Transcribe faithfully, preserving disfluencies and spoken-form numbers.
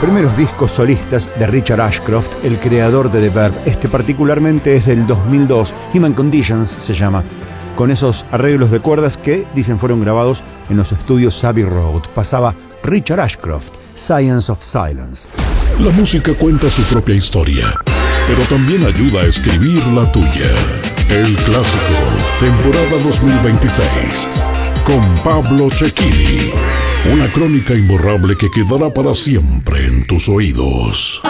primeros discos solistas de Richard Ashcroft, el creador de The Verve. Este particularmente es del dos mil dos, Human Conditions se llama, con esos arreglos de cuerdas que, dicen, fueron grabados en los estudios Abbey Road. Pasaba Richard Ashcroft, Science of Silence. La música cuenta su propia historia, pero también ayuda a escribir la tuya. El Clásico, temporada dos mil veintiséis, con Pablo Cecchini. Una crónica imborrable que quedará para siempre en tus oídos.